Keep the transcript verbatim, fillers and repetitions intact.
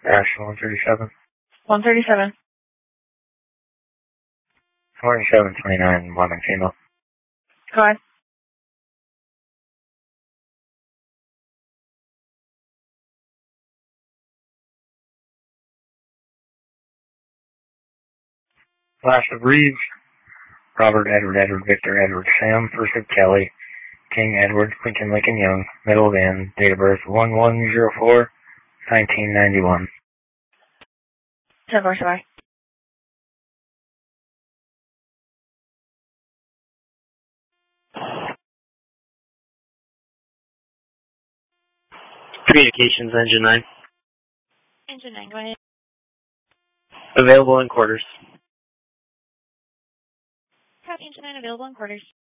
National one thirty-seven. one thirty-seven. forty-seven twenty-nine, one and female. Go ahead. Flash of Reeves. Robert, Edward, Edward, Victor, Edward, Sam, first of Kelly, King, Edward, Lincoln, Lincoln, Young, middle of Ann, date of birth one one zero four, nineteen ninety-one. ten four, bye. Communications, Engine nine. Engine nine, go ahead. Available in quarters. Copy, Engine nine available in quarters.